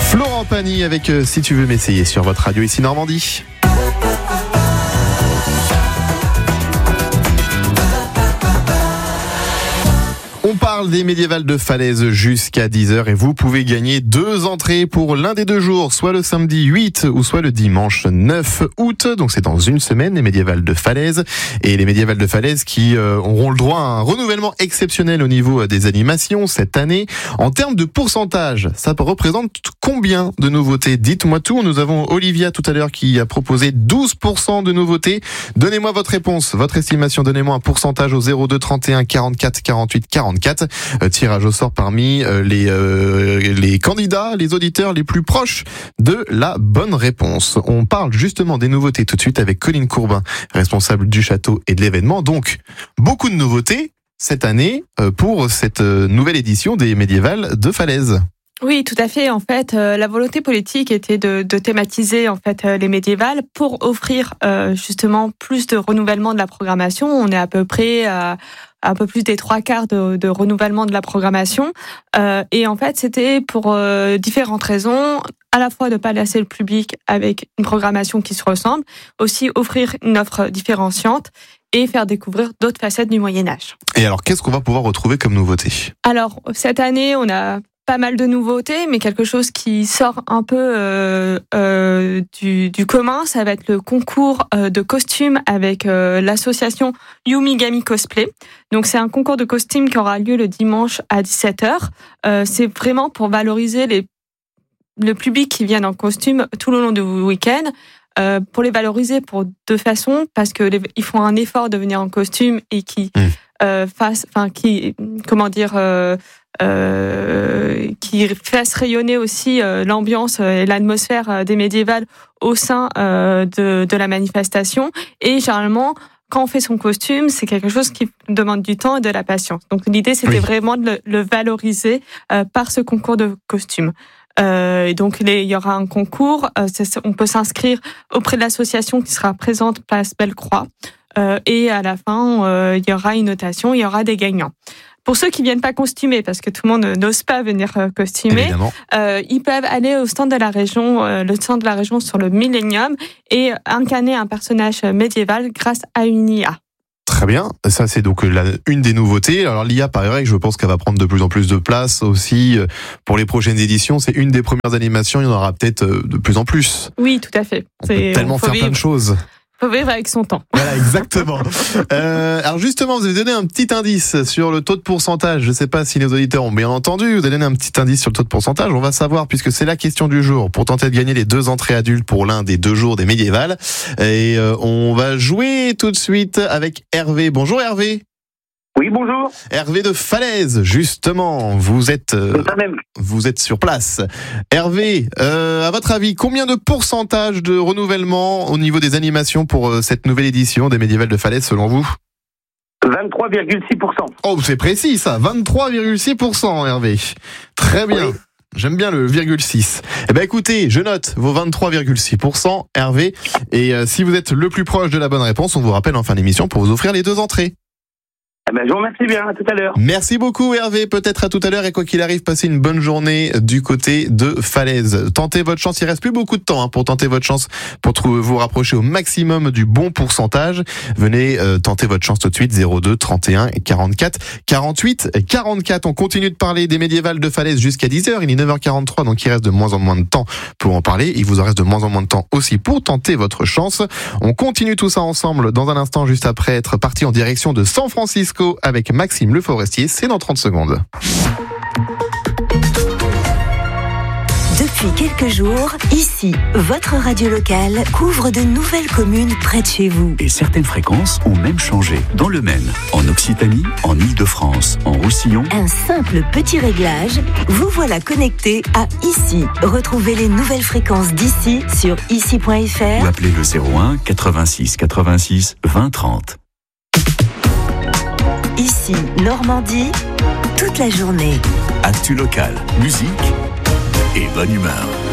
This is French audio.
Florent Pagny avec Si tu veux m'essayer sur votre radio ici Normandie. On parle des médiévales de Falaise jusqu'à 10h et vous pouvez gagner 2 entrées pour l'un des 2 jours, soit le samedi 8 ou soit le dimanche 9 août. Donc c'est dans une semaine, les médiévales de Falaise. Et les médiévales de Falaise qui auront le droit à un renouvellement exceptionnel au niveau des animations cette année. En termes de pourcentage, ça représente combien de nouveautés? Dites-moi tout. Nous avons Olivia tout à l'heure qui a proposé 12% de nouveautés. Donnez-moi votre réponse, votre estimation. Donnez-moi un pourcentage au 02 31 44 48 44. Tirage au sort parmi les candidats, les auditeurs les plus proches de la bonne réponse. On parle justement des nouveautés tout de suite avec Colline Courbin, responsable du château et de l'événement. Donc, beaucoup de nouveautés cette année pour cette nouvelle édition des médiévales de Falaise. Oui, tout à fait. En fait, la volonté politique était de thématiser en fait les médiévales pour offrir justement plus de renouvellement de la programmation. On est à peu près à un peu plus des 3/4 de renouvellement de la programmation. Et en fait, c'était pour différentes raisons. À la fois de pas lasser le public avec une programmation qui se ressemble, aussi offrir une offre différenciante et faire découvrir d'autres facettes du Moyen-Âge. Et alors, qu'est-ce qu'on va pouvoir retrouver comme nouveauté? Alors, cette année, on a pas mal de nouveautés, mais quelque chose qui sort un peu du commun, ça va être le concours de costumes avec l'association Yumigami Cosplay. Donc c'est un concours de costumes qui aura lieu le dimanche à 17h. C'est vraiment pour valoriser le public qui vient en costume tout le long du week-end. Pour les valoriser pour 2 façons, parce que ils font un effort de venir en costume et qui qui fasse rayonner aussi l'ambiance et l'atmosphère des médiévales au sein de la manifestation. Et généralement, quand on fait son costume, c'est quelque chose qui demande du temps et de la patience. Donc l'idée, c'était vraiment de le valoriser par ce concours de costumes. Donc il y aura un concours, on peut s'inscrire auprès de l'association qui sera présente place Belle-Croix. Et à la fin, il y aura une notation, il y aura des gagnants. Pour ceux qui viennent pas costumer, parce que tout le monde n'ose pas venir costumer, ils peuvent aller au stand de la région, le stand de la région sur le Millennium, et incarner un personnage médiéval grâce à une IA. Très bien, ça c'est donc une des nouveautés. Alors l'IA, pareil, je pense qu'elle va prendre de plus en plus de place aussi pour les prochaines éditions. C'est une des premières animations, il y en aura peut-être de plus en plus. Oui, tout à fait. On peut tellement faire plein de choses. Faut vivre avec son temps. Voilà, exactement. Alors justement, vous avez donné un petit indice sur le taux de pourcentage. Je ne sais pas si les auditeurs ont bien entendu. Vous avez donné un petit indice sur le taux de pourcentage. On va savoir, puisque c'est la question du jour, pour tenter de gagner les 2 entrées adultes pour l'un des 2 jours des médiévales. Et on va jouer tout de suite avec Hervé. Bonjour Hervé. Oui, bonjour. Hervé de Falaise, justement, vous êtes sur place. Hervé, à votre avis, combien de pourcentage de renouvellement au niveau des animations pour cette nouvelle édition des médiévales de Falaise, selon vous? 23,6%. Oh, c'est précis ça, 23,6%, Hervé. Très bien. Oui. J'aime bien le 0,6. Eh ben écoutez, je note vos 23,6%, Hervé. Et si vous êtes le plus proche de la bonne réponse, on vous rappelle en fin d'émission pour vous offrir les 2 entrées. Je vous remercie bien, à tout à l'heure. Merci beaucoup Hervé, peut-être à tout à l'heure, et quoi qu'il arrive, passez une bonne journée du côté de Falaise. Tentez votre chance, il reste plus beaucoup de temps pour tenter votre chance, pour vous rapprocher au maximum du bon pourcentage. Venez tenter votre chance tout de suite, 02 31 44 48 44. On continue de parler des médiévales de Falaise jusqu'à 10h, il est 9h43, donc il reste de moins en moins de temps pour en parler. Il vous en reste de moins en moins de temps aussi pour tenter votre chance. On continue tout ça ensemble dans un instant, juste après être parti en direction de San Francisco avec Maxime Le Forestier, c'est dans 30 secondes. Depuis quelques jours, ici, votre radio locale couvre de nouvelles communes près de chez vous. Et certaines fréquences ont même changé. Dans le Maine, en Occitanie, en Île-de-France, en Roussillon. Un simple petit réglage, vous voilà connecté à Ici. Retrouvez les nouvelles fréquences d'ici sur ici.fr ou appelez le 01 86 86 20 30. Ici, Normandie, toute la journée. Actu local, musique et bonne humeur.